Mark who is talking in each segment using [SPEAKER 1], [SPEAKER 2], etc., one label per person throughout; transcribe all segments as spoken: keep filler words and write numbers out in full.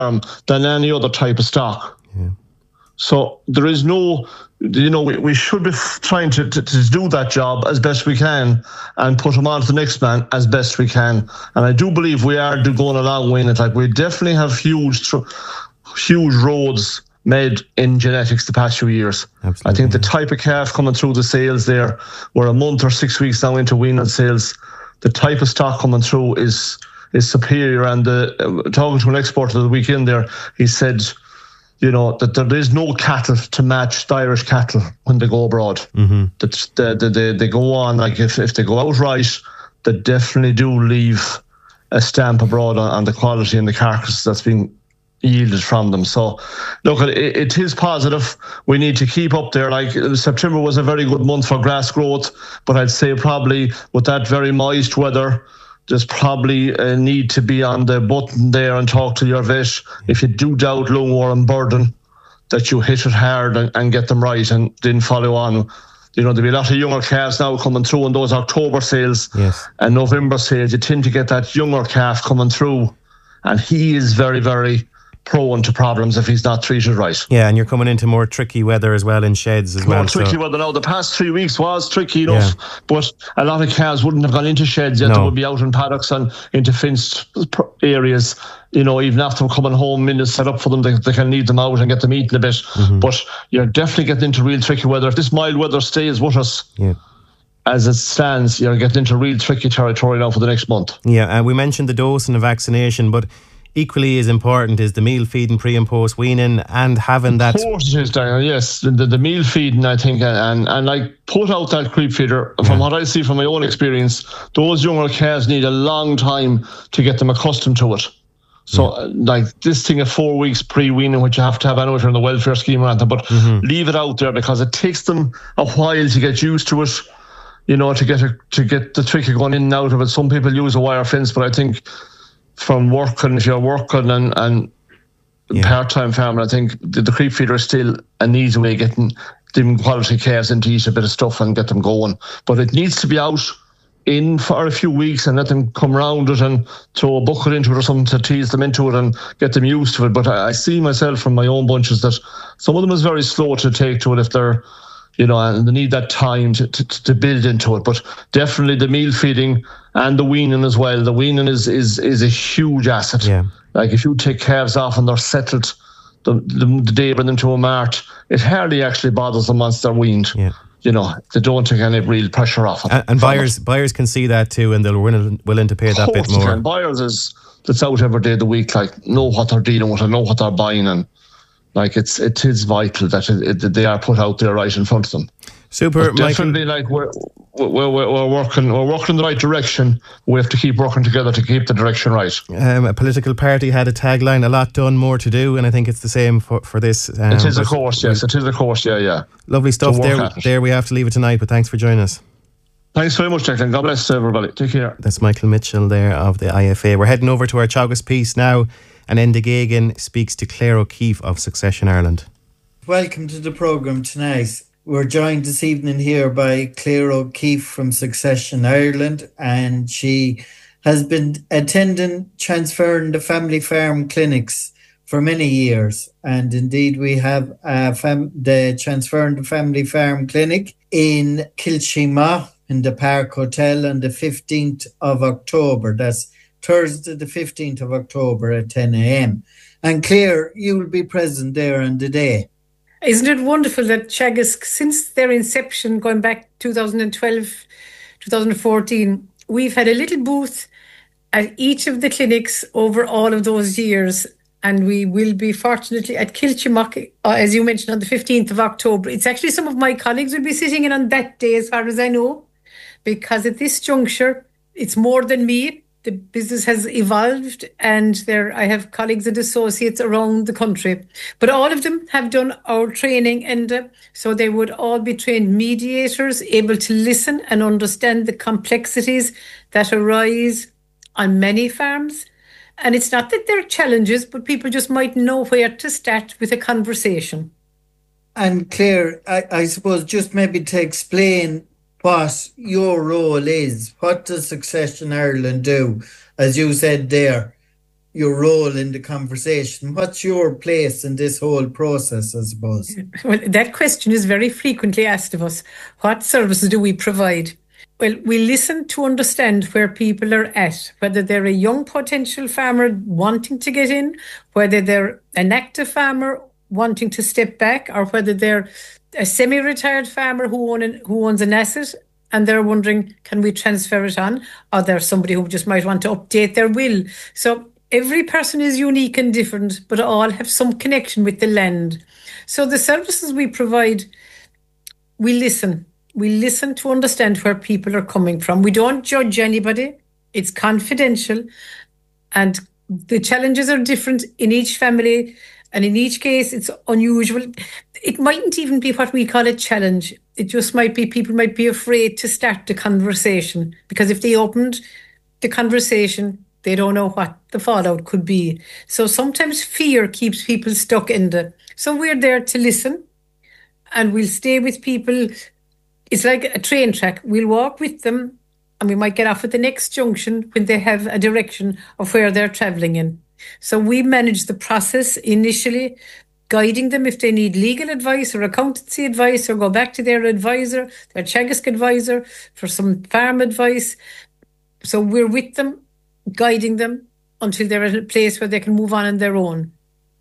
[SPEAKER 1] than any other type of stock. Yeah. So there is no, you know, we, we should be f- trying to, to, to do that job as best we can and put them on to the next man as best we can. And I do believe we are going a long way in it. Like, we definitely have huge, tr- huge roads made in genetics the past few years. Absolutely. I think the type of calf coming through the sales there, we're a month or six weeks now into weaning sales. The type of stock coming through is is superior. And uh, talking to an exporter the weekend there, he said, you know, that there is no cattle to match the Irish cattle when they go abroad. Mm-hmm. That they, they, they go on, like if, if they go out right, they definitely do leave a stamp abroad on, on the quality and the carcass that's been yielded from them. So look, it, it is positive. We need to keep up there. Like, September was a very good month for grass growth, but I'd say probably with that very moist weather, there's probably a need to be on the button there and talk to your vet if you do doubt lungwort and burden, that you hit it hard and, and get them right and then follow on. You know, there'll be a lot of younger calves now coming through in those October sales. Yes. And November sales. You tend to get that younger calf coming through, and he is very, very prone to problems if he's not treated right.
[SPEAKER 2] Yeah, and you're coming into more tricky weather as well in sheds as
[SPEAKER 1] more
[SPEAKER 2] well.
[SPEAKER 1] More tricky
[SPEAKER 2] so.
[SPEAKER 1] weather now. The past three weeks was tricky enough, yeah. But a lot of calves wouldn't have gone into sheds yet. No. They would be out in paddocks and into fenced areas. You know, even after coming home, minutes set up for them, they, they can lead them out and get them eating a bit. Mm-hmm. But you're definitely getting into real tricky weather. If this mild weather stays with us, yeah, as it stands, you're getting into real tricky territory now for the next month.
[SPEAKER 2] Yeah, and uh, we mentioned the dose and the vaccination, but equally as important is the meal feeding pre and post weaning and having that.
[SPEAKER 1] Of course it is, Daniel. Yes, the, the, the meal feeding, I think, and and like put out that creep feeder. From yeah. what I see from my own experience, those younger calves need a long time to get them accustomed to it. So, yeah. like this thing of four weeks pre-weaning, which you have to have anyway from the welfare scheme or anything, but mm-hmm. leave it out there because it takes them a while to get used to it. You know, to get a, to get the trick of going in and out of it. Some people use a wire fence, but I think from working, if you're working and, and yeah. part-time farming, I think the, the creep feeder is still an easy way of getting them quality calves into eat a bit of stuff and get them going. But it needs to be out in for a few weeks and let them come around it and throw a bucket into it or something to tease them into it and get them used to it. But I, I see myself from my own bunches that some of them is very slow to take to it if they're, you know, and they need that time to, to, to build into it. But definitely the meal feeding and the weaning as well. The weaning is is is a huge asset. Yeah. Like if you take calves off and they're settled the, the, the day bring them to a mart, it hardly actually bothers them once they're weaned. Yeah. You know, they don't take any real pressure off it.
[SPEAKER 2] And, and buyers it. buyers can see that too, and they're willing, willing to pay that bit more. Can.
[SPEAKER 1] Buyers is that's out every day of the week, like know what they're dealing with and know what they're buying, and like it's it is vital that it, it, that they are put out there right in front of them.
[SPEAKER 2] Super,
[SPEAKER 1] but definitely, Michael. Like we're, we're we're we're working we're working in the right direction. We have to keep working together to keep the direction right.
[SPEAKER 2] Um, a political party had a tagline: "A lot done, more to do," and I think it's the same for for this. Um,
[SPEAKER 1] it is a course, yes. It is a course, yeah, yeah.
[SPEAKER 2] Lovely stuff. There, there we have to leave it tonight. But thanks for joining us.
[SPEAKER 1] Thanks very much, Declan. God bless everybody. Take care.
[SPEAKER 2] That's Michael Mitchell there of the I F A. We're heading over to our Teagasc piece now, and Enda Gagan speaks to Claire O'Keefe of Succession Ireland.
[SPEAKER 3] Welcome to the programme tonight. We're joined this evening here by Claire O'Keefe from Succession Ireland, and she has been attending Transferring the Family Farm clinics for many years. And indeed, we have uh, fam- the Transferring the Family Farm clinic in Kilshima in the Park Hotel on the fifteenth of October. That's Thursday, the fifteenth of October at ten a.m. And Claire, you will be present there on the day.
[SPEAKER 4] Isn't it wonderful that Teagasc, since their inception, going back two thousand twelve, two thousand fourteen, we've had a little booth at each of the clinics over all of those years. And we will be fortunately at Kilchimock, uh, as you mentioned, on the fifteenth of October. It's actually some of my colleagues will be sitting in on that day, as far as I know, because at this juncture, it's more than me. The business has evolved, and there I have colleagues and associates around the country. But all of them have done our training, and uh, so they would all be trained mediators, able to listen and understand the complexities that arise on many farms. And it's not that there are challenges, but people just might know where to start with a conversation.
[SPEAKER 3] And Claire, I, I suppose just maybe to explain what your role is. What does Succession Ireland do? As you said there, your role in the conversation? What's your place in this whole process, I suppose?
[SPEAKER 4] Well, that question is very frequently asked of us. What services do we provide? Well, we listen to understand where people are at, whether they're a young potential farmer wanting to get in, whether they're an active farmer wanting to step back, or whether they're a semi-retired farmer who, own an, who owns an asset and they're wondering, can we transfer it on? Or there's somebody who just might want to update their will. So every person is unique and different, but all have some connection with the land. So the services we provide, we listen. We listen to understand where people are coming from. We don't judge anybody. It's confidential. And the challenges are different in each family. And in each case, it's unusual. It mightn't even be what we call a challenge. It just might be people might be afraid to start the conversation, because if they opened the conversation, they don't know what the fallout could be. So sometimes fear keeps people stuck in the... So we're there to listen, and we'll stay with people. It's like a train track. We'll walk with them, and we might get off at the next junction when they have a direction of where they're travelling in. So we manage the process initially, guiding them if they need legal advice or accountancy advice, or go back to their advisor, their Teagasc advisor, for some farm advice. So we're with them, guiding them until they're at a place where they can move on on their own.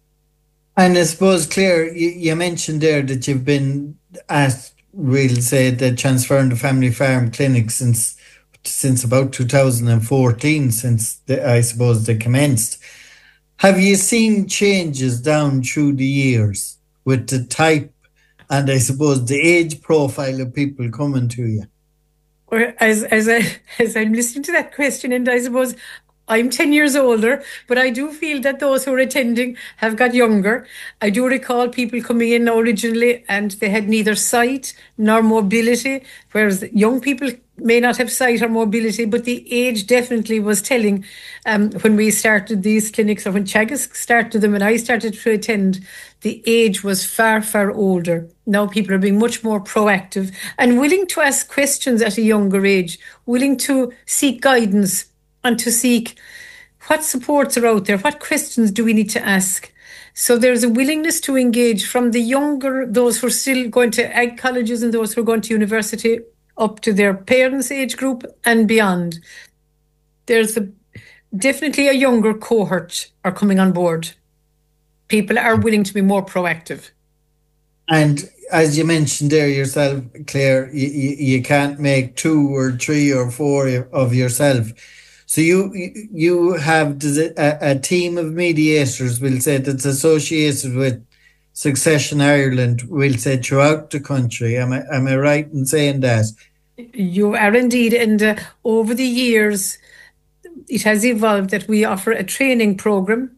[SPEAKER 3] And I suppose, Claire, you, you mentioned there that you've been at, we'll say, the Transferring the Family Farm Clinic since since about two thousand fourteen, since the, I suppose they commenced. Have you seen changes down through the years with the type and I suppose the age profile of people coming to you?
[SPEAKER 4] Or as as I as I'm listening to that question, and I suppose I'm ten years older, but I do feel that those who are attending have got younger. I do recall people coming in originally and they had neither sight nor mobility, whereas young people may not have sight or mobility, but the age definitely was telling. Um, when we started these clinics, or when Teagasc started them and I started to attend, the age was far, far older. Now people are being much more proactive and willing to ask questions at a younger age, willing to seek guidance and to seek what supports are out there, what questions do we need to ask. So there's a willingness to engage from the younger, those who are still going to ag colleges and those who are going to university, up to their parents' age group and beyond. There's a, definitely a younger cohort are coming on board. People are willing to be more proactive.
[SPEAKER 3] And as you mentioned there yourself, Claire, you, you, you can't make two or three or four of yourself. So you you have a, a team of mediators, we'll say, that's associated with Succession Ireland, we'll say, throughout the country. Am I, am I right in saying that?
[SPEAKER 4] You are indeed. And uh, over the years, it has evolved that we offer a training program.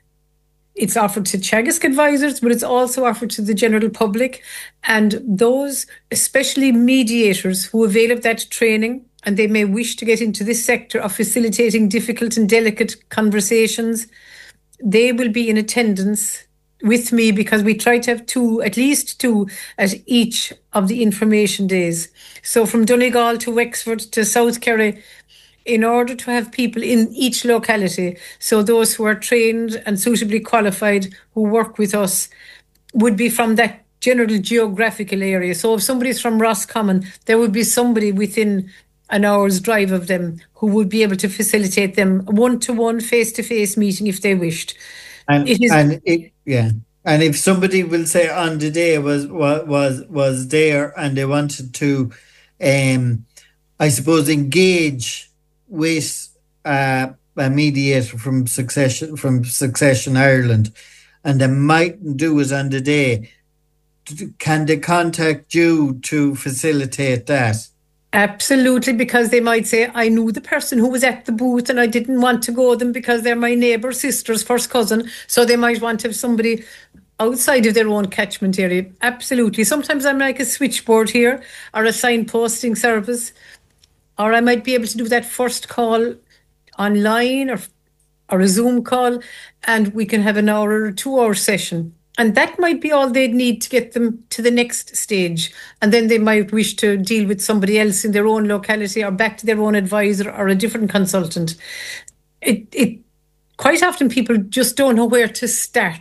[SPEAKER 4] It's offered to Teagasc advisors, but it's also offered to the general public. And those, especially mediators who avail of that training, and they may wish to get into this sector of facilitating difficult and delicate conversations, they will be in attendance with me, because we try to have two, at least two, at each of the information days. So from Donegal to Wexford to South Kerry, in order to have people in each locality, so those who are trained and suitably qualified who work with us would be from that general geographical area. So if somebody's from Roscommon, there would be somebody within an hour's drive of them who would be able to facilitate them one-to-one, face-to-face meeting if they wished.
[SPEAKER 3] And it is, and it, yeah, and if somebody will say on the day was was was there and they wanted to, um, I suppose, engage with uh, a mediator from Succession from Succession Ireland, and they mightn't do it on the day, can they contact you to facilitate that?
[SPEAKER 4] Absolutely, because they might say, I knew the person who was at the booth and I didn't want to go them because they're my neighbour, sister's first cousin. So they might want to have somebody outside of their own catchment area. Absolutely. Sometimes I'm like a switchboard here, or a signposting service, or I might be able to do that first call online, or, or a Zoom call, and we can have an hour or two hour session. And that might be all they'd need to get them to the next stage. And then they might wish to deal with somebody else in their own locality, or back to their own advisor or a different consultant. It it quite often people just don't know where to start.